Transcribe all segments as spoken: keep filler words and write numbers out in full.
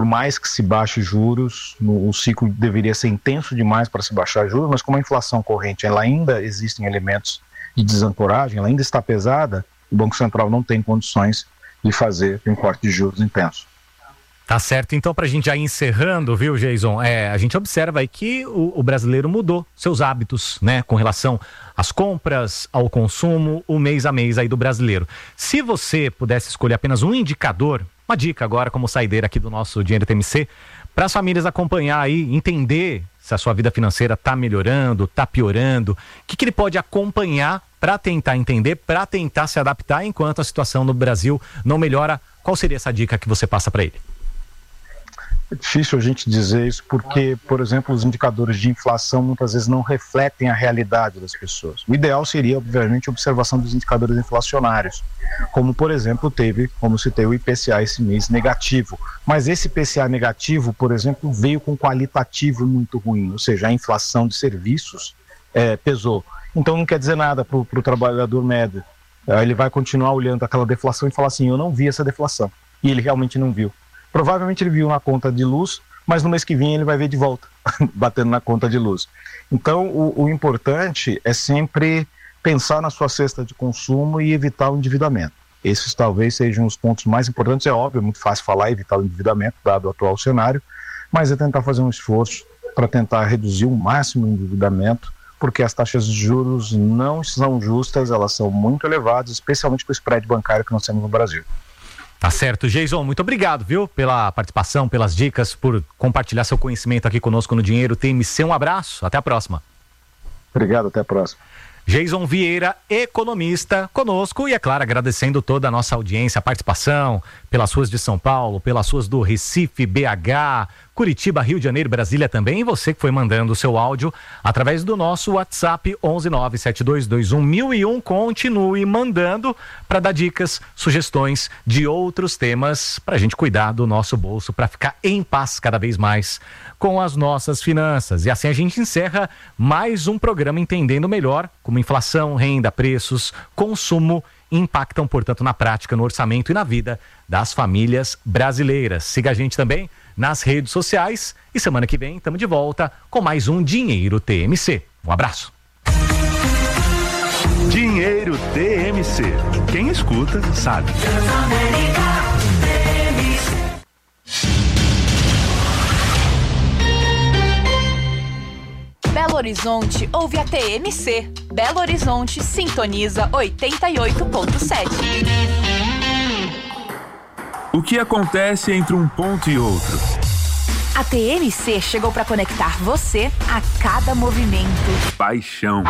Por mais que se baixe juros, no, o ciclo deveria ser intenso demais para se baixar juros, mas como a inflação corrente ela ainda existem elementos de desancoragem, ela ainda está pesada, o Banco Central não tem condições de fazer um corte de juros intenso. Tá certo, então pra gente já ir encerrando, viu, Jason, é, a gente observa aí que o, o brasileiro mudou seus hábitos, né, com relação às compras, ao consumo, o mês a mês aí do brasileiro. Se você pudesse escolher apenas um indicador, uma dica agora como saideira aqui do nosso Dinheiro T M C, para as famílias acompanhar aí, entender se a sua vida financeira tá melhorando, tá piorando, o que, que ele pode acompanhar para tentar entender, para tentar se adaptar enquanto a situação no Brasil não melhora, qual seria essa dica que você passa para ele? É difícil a gente dizer isso porque, por exemplo, os indicadores de inflação muitas vezes não refletem a realidade das pessoas. O ideal seria, obviamente, a observação dos indicadores inflacionários, como, por exemplo, teve, como citei, o I P C A esse mês negativo. Mas esse I P C A negativo, por exemplo, veio com qualitativo muito ruim, ou seja, a inflação de serviços é, pesou. Então não quer dizer nada para o trabalhador médio. Ele vai continuar olhando aquela deflação e falar assim, eu não vi essa deflação. E ele realmente não viu. Provavelmente ele viu na conta de luz, mas no mês que vem ele vai ver de volta, batendo na conta de luz. Então, o, o importante é sempre pensar na sua cesta de consumo e evitar o endividamento. Esses talvez sejam os pontos mais importantes. É óbvio, é muito fácil falar evitar o endividamento, dado o atual cenário, mas é tentar fazer um esforço para tentar reduzir o máximo o endividamento, porque as taxas de juros não são justas, elas são muito elevadas, especialmente com o spread bancário que nós temos no Brasil. Tá certo, Jason, muito obrigado, viu, pela participação, pelas dicas, por compartilhar seu conhecimento aqui conosco no Dinheiro T M C. Um abraço, até a próxima. Obrigado, até a próxima. Jason Vieira, economista, conosco e, é claro, agradecendo toda a nossa audiência, a participação pelas ruas de São Paulo, pelas ruas do Recife, B H, Curitiba, Rio de Janeiro, Brasília também, e você que foi mandando o seu áudio através do nosso WhatsApp onze nove sete dois dois um mil e um. Continue mandando para dar dicas, sugestões de outros temas para a gente cuidar do nosso bolso, para ficar em paz cada vez mais com as nossas finanças. E assim a gente encerra mais um programa entendendo melhor como inflação, renda, preços, consumo impactam, portanto, na prática, no orçamento e na vida das famílias brasileiras. Siga a gente também nas redes sociais e semana que vem estamos de volta com mais um Dinheiro T M C. Um abraço. Dinheiro T M C. Quem escuta sabe. Belo Horizonte ouve a T M C. Belo Horizonte sintoniza oitenta e oito ponto sete. O que acontece entre um ponto e outro? A T M C chegou para conectar você a cada movimento. Paixão.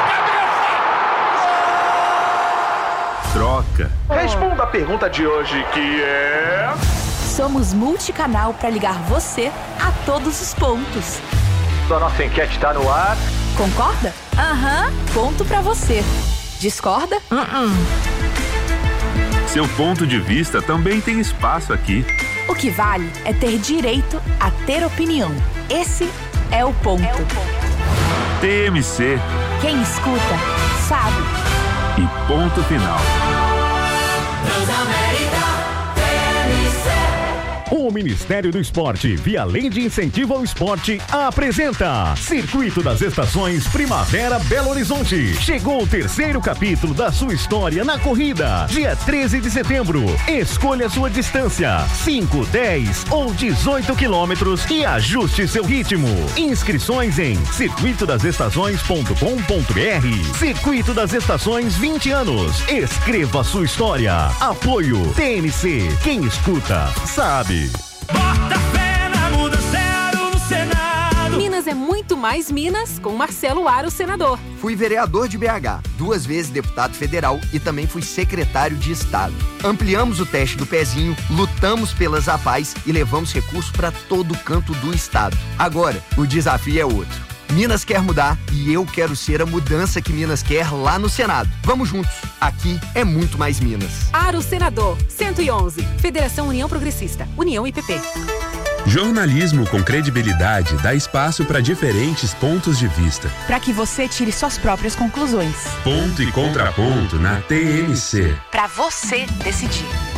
Troca. Responda a pergunta de hoje, que é... Somos multicanal para ligar você a todos os pontos. A nossa enquete está no ar. Concorda? Aham, ponto pra você. Discorda? Uh-uh. Seu ponto de vista também tem espaço aqui. O que vale é ter direito a ter opinião. Esse é o ponto. É o ponto. T M C. Quem escuta, sabe. E ponto final. Transamérica T M C. O Ministério do Esporte, via Lei de Incentivo ao Esporte, apresenta Circuito das Estações Primavera Belo Horizonte. Chegou o terceiro capítulo da sua história na corrida. Dia treze de setembro. Escolha sua distância, cinco, dez ou dezoito quilômetros e ajuste seu ritmo. Inscrições em circuito das estações ponto com ponto br. Circuito das Estações, vinte anos. Escreva sua história. Apoio T M C. Quem escuta, sabe. Bota fé na mudança no Senado. Minas é muito mais Minas com Marcelo Aro, senador. Fui vereador de B H, duas vezes deputado federal e também fui secretário de Estado. Ampliamos o teste do pezinho, lutamos pelas A P A S e levamos recursos para todo canto do estado. Agora, o desafio é outro. Minas quer mudar e eu quero ser a mudança que Minas quer lá no Senado. Vamos juntos. Aqui é muito mais Minas. Aro Senador, cento e onze. Federação União Progressista. União I P P. Jornalismo com credibilidade dá espaço para diferentes pontos de vista. Para que você tire suas próprias conclusões. Ponto e contraponto na T M C. Para você decidir.